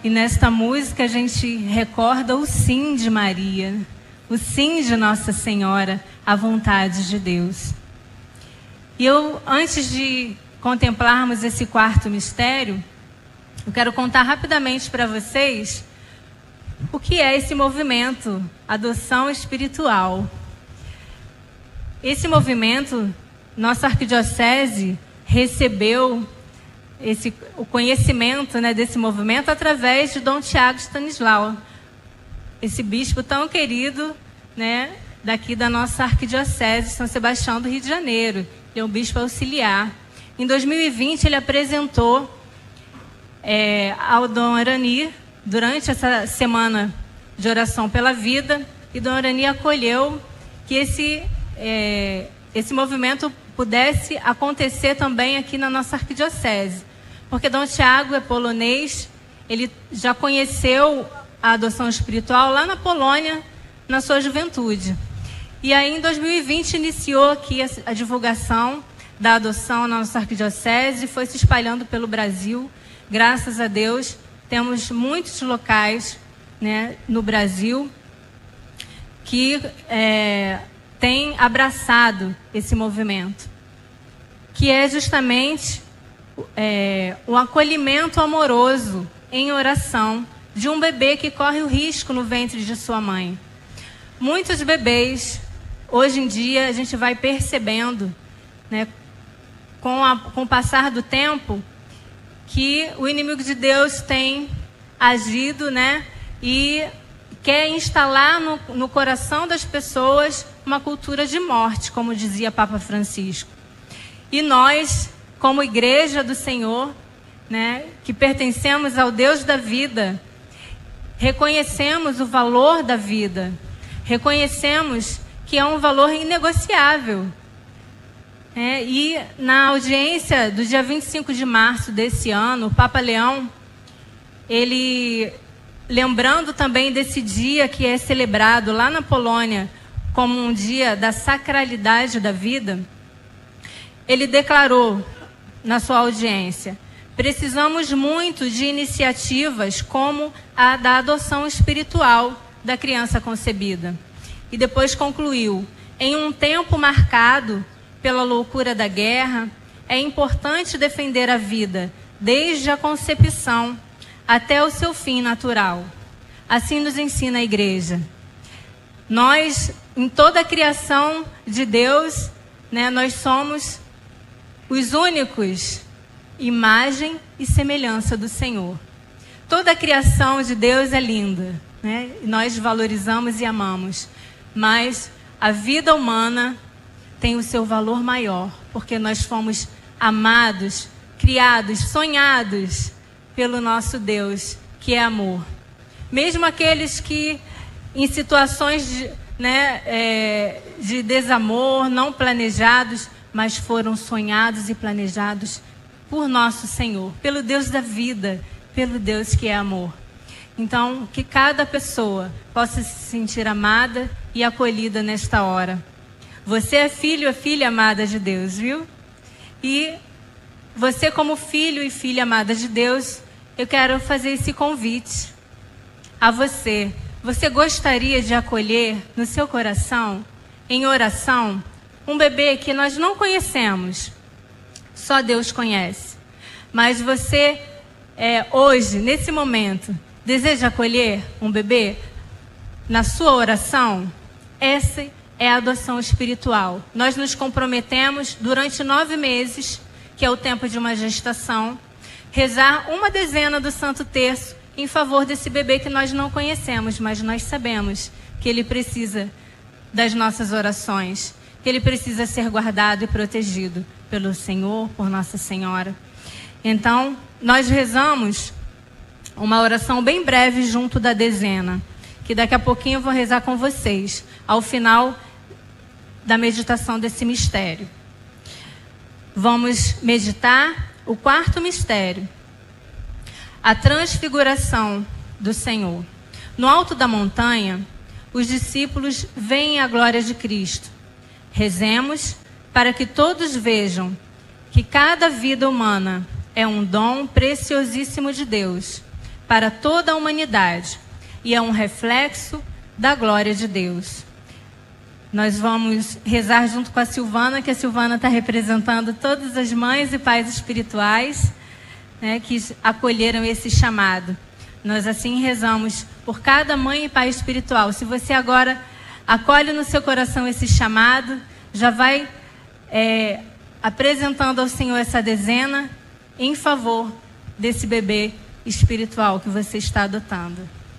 E nesta música a gente recorda o sim de Maria, o sim de Nossa Senhora à vontade de Deus. E antes de contemplarmos esse quarto mistério, eu quero contar rapidamente para vocês o que é esse movimento, adoção espiritual. Esse movimento, nossa arquidiocese recebeu o conhecimento, né, desse movimento através de Dom Tiago Stanislau, esse bispo tão querido, né, daqui da nossa arquidiocese, São Sebastião do Rio de Janeiro. Ele é um bispo auxiliar. Em 2020, ele apresentou ao Dom Arani, durante essa semana de oração pela vida, e Dom Arani acolheu que esse movimento pudesse acontecer também aqui na nossa arquidiocese. Porque Dom Tiago é polonês, ele já conheceu a adoção espiritual lá na Polônia, na sua juventude. E aí, em 2020, iniciou aqui a divulgação da adoção na nossa arquidiocese, foi se espalhando pelo Brasil. Graças a Deus, temos muitos locais, né, no Brasil que têm abraçado esse movimento, que é justamente o acolhimento amoroso em oração de um bebê que corre o risco no ventre de sua mãe. Muitos bebês, hoje em dia, a gente vai percebendo, né, com o passar do tempo, que o inimigo de Deus tem agido, né, e quer instalar no coração das pessoas uma cultura de morte, como dizia Papa Francisco. E nós, como Igreja do Senhor, né, que pertencemos ao Deus da vida, reconhecemos o valor da vida, reconhecemos que é um valor inegociável. E na audiência do dia 25 de março desse ano, o Papa Leão, ele, lembrando também desse dia que é celebrado lá na Polônia como um dia da sacralidade da vida, ele declarou na sua audiência: precisamos muito de iniciativas como a da adoção espiritual da criança concebida. E depois concluiu: em um tempo marcado pela loucura da guerra, é importante defender a vida, desde a concepção até o seu fim natural. Assim nos ensina a Igreja. Nós, em toda a criação de Deus, né, nós somos os únicos, imagem e semelhança do Senhor. Toda a criação de Deus é linda, né? Nós valorizamos e amamos. Mas a vida humana tem o seu valor maior, porque nós fomos amados, criados, sonhados pelo nosso Deus, que é amor. Mesmo aqueles que, em situações de desamor, não planejados, mas foram sonhados e planejados por nosso Senhor, pelo Deus da vida, pelo Deus que é amor. Então, que cada pessoa possa se sentir amada e acolhida nesta hora. Você é filho ou filha amada de Deus, viu? E você, como filho e filha amada de Deus, eu quero fazer esse convite a você. Você gostaria de acolher no seu coração, em oração, um bebê que nós não conhecemos? Só Deus conhece. Mas você, hoje, nesse momento, deseja acolher um bebê na sua oração? Essa é a adoção espiritual. Nós nos comprometemos durante 9 meses, que é o tempo de uma gestação, rezar uma dezena do Santo Terço em favor desse bebê que nós não conhecemos, mas nós sabemos que ele precisa das nossas orações, que ele precisa ser guardado e protegido pelo Senhor, por Nossa Senhora. Então, nós rezamos uma oração bem breve junto da dezena, que daqui a pouquinho eu vou rezar com vocês, ao final da meditação desse mistério. Vamos meditar o quarto mistério, a transfiguração do Senhor. No alto da montanha, os discípulos veem a glória de Cristo. Rezemos para que todos vejam que cada vida humana é um dom preciosíssimo de Deus, para toda a humanidade e é um reflexo da glória de Deus. Nós vamos rezar junto com a Silvana, que a Silvana está representando todas as mães e pais espirituais, né, que acolheram esse chamado. Nós assim rezamos por cada mãe e pai espiritual. Se você agora acolhe no seu coração esse chamado, já vai apresentando ao Senhor essa dezena em favor desse bebê espiritual que você está adotando.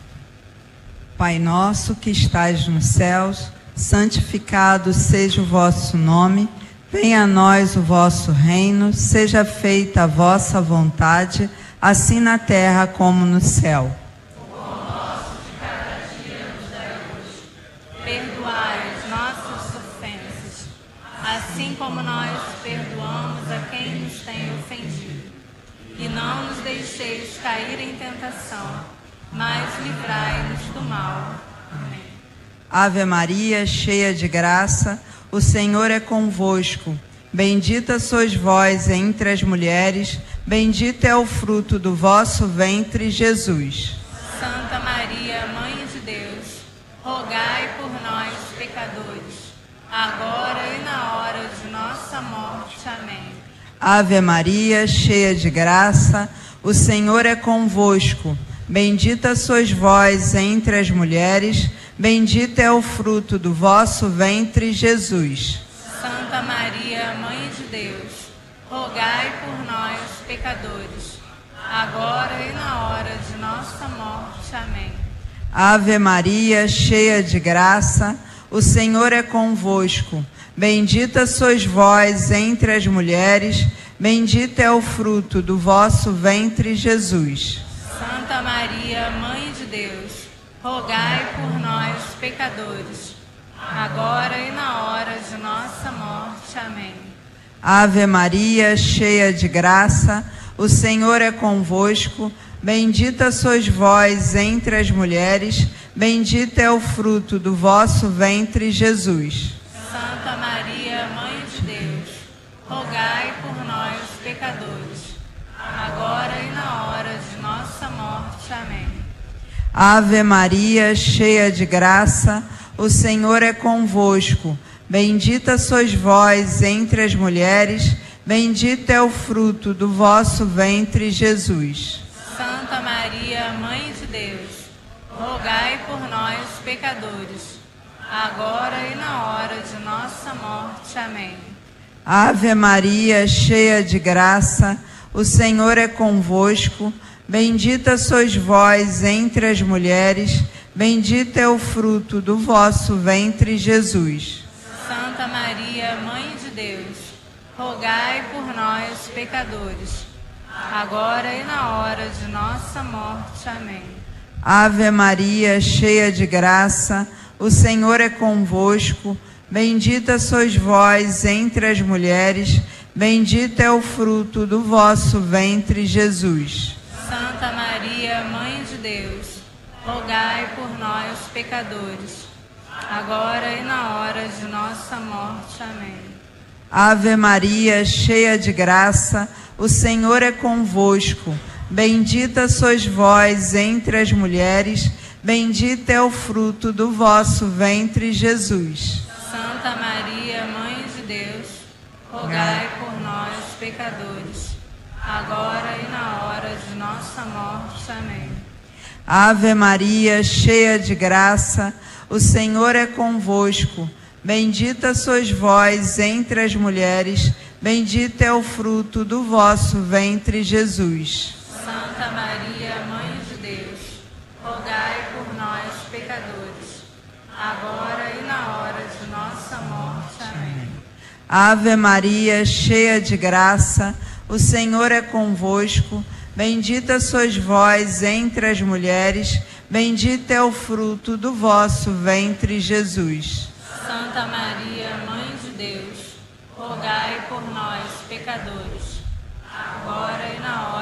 Pai nosso que estais nos céus, santificado seja o vosso nome, venha a nós o vosso reino, seja feita a vossa vontade, assim na terra como no céu. O pão nosso de cada dia nos dai hoje. Perdoai as nossas ofensas, assim como nós perdoamos a quem nos tem ofendido. E não nos deixeis cair em tentação, mas livrai-nos do mal. Amém. Ave Maria, cheia de graça, o Senhor é convosco. Bendita sois vós entre as mulheres, bendito é o fruto do vosso ventre, Jesus. Santa Maria, Mãe de Deus, rogai por nós, pecadores, agora e na hora de nossa morte. Amém. Ave Maria, cheia de graça, o Senhor é convosco. Bendita sois vós entre as mulheres, bendito é o fruto do vosso ventre, Jesus. Santa Maria, Mãe de Deus, rogai por nós, pecadores, agora e na hora de nossa morte. Amém. Ave Maria, cheia de graça, o Senhor é convosco. Bendita sois vós entre as mulheres, bendito é o fruto do vosso ventre, Jesus. Santa Maria, Mãe de Deus, rogai por nós, pecadores, agora e na hora de nossa morte. Amém. Ave Maria, cheia de graça, o Senhor é convosco. Bendita sois vós entre as mulheres, bendito é o fruto do vosso ventre, Jesus. Santa Maria, Mãe de Deus, rogai por nós, pecadores, agora e na hora de nossa morte. Amém. Ave Maria, cheia de graça, o Senhor é convosco. Bendita sois vós entre as mulheres, bendito é o fruto do vosso ventre, Jesus. Santa Maria, Mãe de Deus, rogai por nós, pecadores, agora e na hora de nossa morte. Amém. Ave Maria, cheia de graça, o Senhor é convosco. Bendita sois vós entre as mulheres, bendito é o fruto do vosso ventre, Jesus. Santa Maria, Mãe de Deus, rogai por nós, pecadores, agora e na hora de nossa morte. Amém. Ave Maria, cheia de graça, o Senhor é convosco. Bendita sois vós entre as mulheres, bendito é o fruto do vosso ventre, Jesus. Santa Maria, Mãe de Deus, rogai por nós, pecadores, agora e na hora de nossa morte. Amém. Ave Maria, cheia de graça, o Senhor é convosco. Bendita sois vós entre as mulheres, bendito é o fruto do vosso ventre, Jesus. Santa Maria, Mãe de Deus, rogai por nós, pecadores, agora e na hora de nossa morte. Amém. Ave Maria, cheia de graça, o Senhor é convosco. Bendita sois vós entre as mulheres, bendito é o fruto do vosso ventre, Jesus. Santa Maria, Mãe de Deus, rogai por nós, pecadores, agora e na hora de nossa morte. Amém. Ave Maria, cheia de graça, o Senhor é convosco. Bendita sois vós entre as mulheres, bendito é o fruto do vosso ventre, Jesus. Santa Maria, Mãe de Deus, rogai por nós, pecadores, agora e na